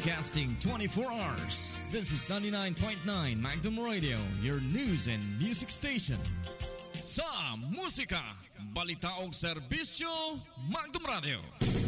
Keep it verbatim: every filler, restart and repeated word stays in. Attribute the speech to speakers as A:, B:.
A: Broadcasting twenty-four hours. This is ninety-nine point nine Magnum Radio, your news and music station. Sa musika, balita o serbisyo, Magnum Radio.